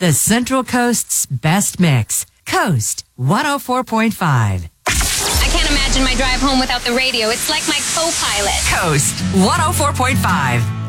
The Central Coast's best mix. Coast 104.5. I can't imagine my drive home without the radio. It's like my co-pilot. Coast 104.5.